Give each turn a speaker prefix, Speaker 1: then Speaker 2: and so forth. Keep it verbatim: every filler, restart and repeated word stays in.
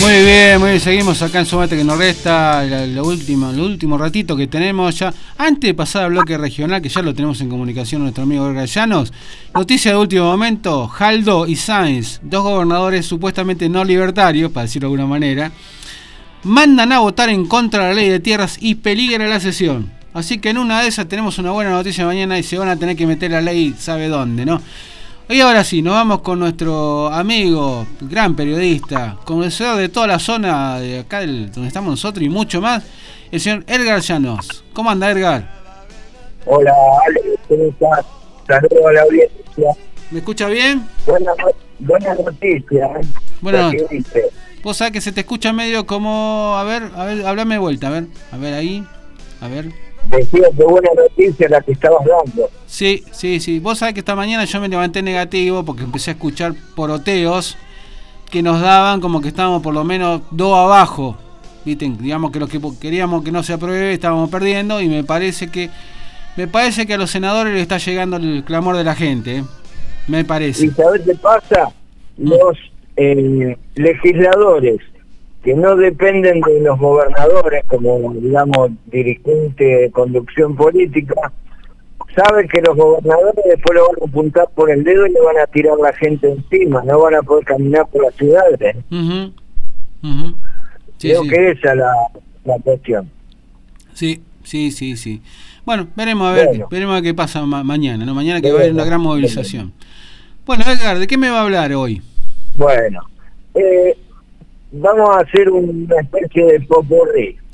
Speaker 1: Muy bien, muy bien, seguimos acá en Sumate que nos resta, la, la última, el último ratito que tenemos ya. Antes de pasar al bloque regional, que ya lo tenemos en comunicación nuestro amigo Edgar Llanos, noticia de último momento: Jaldo y Sáenz, dos gobernadores supuestamente no libertarios, para decirlo de alguna manera, mandan a votar en contra de la ley de tierras y peligra la sesión. Así que en una de esas tenemos una buena noticia mañana y se van a tener que meter la ley, sabe dónde, ¿no? Y ahora sí, nos vamos con nuestro amigo, gran periodista, conocedor de toda la zona de acá del, donde estamos nosotros y mucho más, el señor Edgar Llanos. ¿Cómo anda, Edgar?
Speaker 2: Hola, Alex, ¿cómo estás? Saludos a la audiencia.
Speaker 1: ¿Me escucha bien?
Speaker 2: Buena, buena noticia. ¿eh?
Speaker 1: Bueno, vos sabés que se te escucha medio como, a ver, a ver, háblame de vuelta, a ver, a ver ahí, a ver.
Speaker 2: Decía que buena noticia la que estabas dando.
Speaker 1: Sí, sí, sí. Vos sabés que esta mañana yo me levanté negativo porque empecé a escuchar poroteos que nos daban como que estábamos por lo menos dos abajo. ¿Viste? Digamos que los que queríamos que no se apruebe estábamos perdiendo y me parece que me parece que a los senadores les está llegando el clamor de la gente. ¿eh? Me parece.
Speaker 2: ¿Y sabés qué pasa? Mm. Los eh, legisladores que no dependen de los gobernadores como, digamos, dirigente de conducción política, saben que los gobernadores después lo van a apuntar por el dedo y le van a tirar la gente encima, no van a poder caminar por las ciudades. Uh-huh. Uh-huh. Sí, Creo sí. que esa es la, la cuestión.
Speaker 1: Sí, sí, sí, sí. Bueno, veremos a ver, bueno. veremos a ver qué pasa ma- mañana, ¿no? Mañana que va a haber una gran movilización. Bueno, Edgar, ¿de qué me va a hablar hoy?
Speaker 2: Bueno, eh... vamos a hacer una especie de popurrí.